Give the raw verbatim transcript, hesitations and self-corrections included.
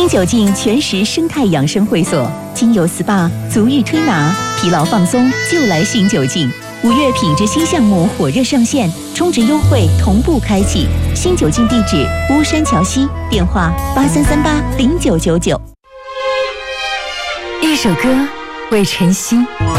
新酒劲全食生态养生会所，精油 S P A、足浴推拿，疲劳放松就来新酒劲。五月品质新项目火热上线，充值优惠同步开启。新酒劲地址：巫山桥西，电话八三三八零九九九。 一首歌为晨曦。